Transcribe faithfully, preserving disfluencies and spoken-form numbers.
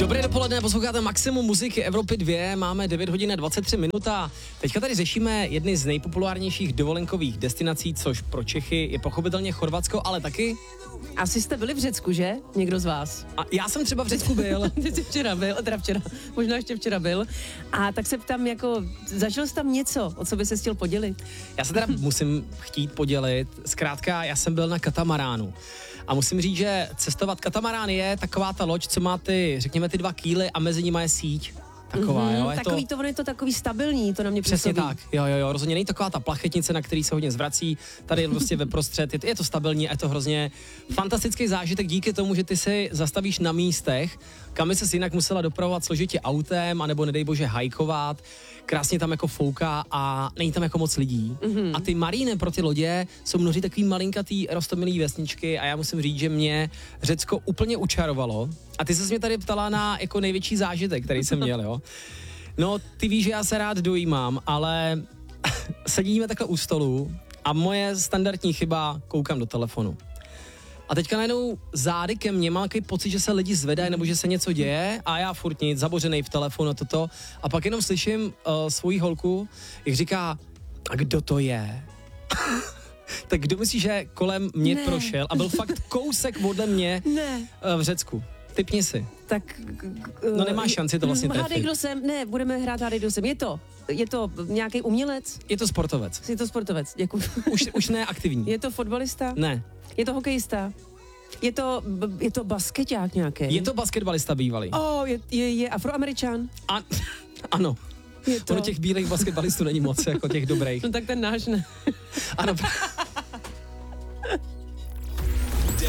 Dobré dopoledne, posloucháte Maximum muziky Evropy dva, máme devět hodin a dvacet tři minut a teďka tady řešíme jedny z nejpopulárnějších dovolenkových destinací, což pro Čechy je pochopitelně Chorvatsko, ale taky... Asi jste byli v Řecku, že? Někdo z vás? A já jsem třeba v Řecku byl. Ty jsi včera byl, teda včera, možná ještě včera byl. A tak se ptám, jako, zažil jsi tam něco, o co by se chtěl podělit? Já se teda musím chtít podělit, zkrátka já jsem byl na katamaránu. A musím říct, že cestovat katamarán je taková ta loď, co má ty, řekněme, ty dva kýly a mezi nimi je síť. Taková, mm-hmm, jo. Je takový to, to, on je to takový stabilní, to na mě přesně působí. tak, jo, jo, jo, rozhodně není taková ta plachetnice, na který se hodně zvrací, tady je prostě ve prostřed, je to, je to stabilní a je to hrozně fantastický zážitek díky tomu, že ty si zastavíš na místech, kam jsi jinak musela dopravovat složitě autem, anebo nedej bože hajkovat, krásně tam jako fouká a není tam jako moc lidí. Mm-hmm. A ty maríny pro ty lodě jsou mnohdy takový malinkatý roztomilý vesničky a já musím říct, že mě Řecko úplně učarovalo. A ty ses mě tady ptala na jako největší zážitek, který jsem měl, jo. No, ty víš, že já se rád dojímám, ale sedíme takhle u stolu a moje standardní chyba, koukám do telefonu. A teďka najednou zády ke mně mám takový pocit, že se lidi zvedají nebo že se něco děje a já furt nic, zabořenej v telefonu toto. A pak jenom slyším uh, svoji holku, jak říká, a kdo to je? Tak kdo myslí, že kolem mě ne. prošel a byl fakt kousek ode mě ne. uh, v Řecku? Typni si. Tak... Uh, no nemáš šanci to vlastně trefit. Hádej, kdo jsem, ne, budeme hrát hádej, kdo jsem. Je to, je to nějaký umělec? Je to sportovec. Je to sportovec, děkuji. Už, už ne aktivní. Je to fotbalista? Ne. Je to hokejista? Je to, je to baskeťák nějaký? Je to basketbalista bývalý. Oh, je, je, je Afroameričan? A, ano. Je to... Ono těch bílých basketbalistů není moc, jako těch dobrých. No tak ten náš ne. Ano.